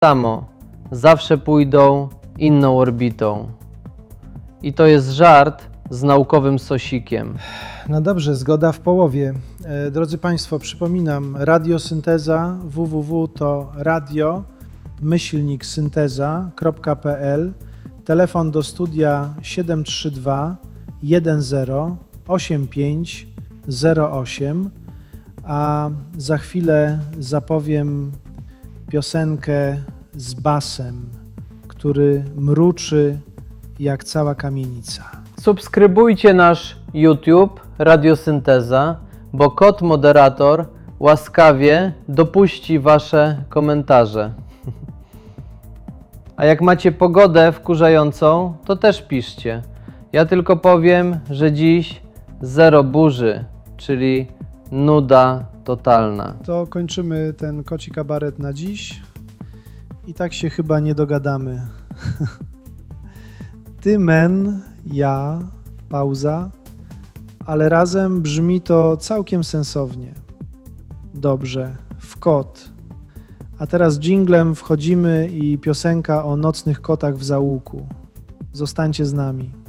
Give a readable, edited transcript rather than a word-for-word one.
samo, zawsze pójdą inną orbitą. I to jest żart z naukowym sosikiem. No dobrze, zgoda w połowie. Drodzy Państwo, przypominam, radiosynteza www to radio-synteza.pl, telefon do studia 732 10 8508, a za chwilę zapowiem piosenkę z basem, który mruczy jak cała kamienica. Subskrybujcie nasz YouTube Radiosynteza, bo kot moderator łaskawie dopuści Wasze komentarze. A jak macie pogodę wkurzającą, to też piszcie. Ja tylko powiem, że dziś 0 burzy, czyli nuda totalna. To kończymy ten koci kabaret na dziś i tak się chyba nie dogadamy. Ty, men, ja, pauza, ale razem brzmi to całkiem sensownie. Dobrze, w kot. A teraz dżinglem wchodzimy i piosenka o nocnych kotach w zaułku. Zostańcie z nami.